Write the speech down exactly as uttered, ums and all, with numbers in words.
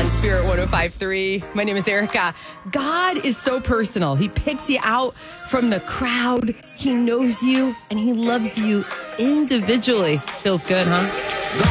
on Spirit one oh five point three. My name is Erica. God is so personal. He picks you out from the crowd. He knows you and he loves you individually. Feels good, huh?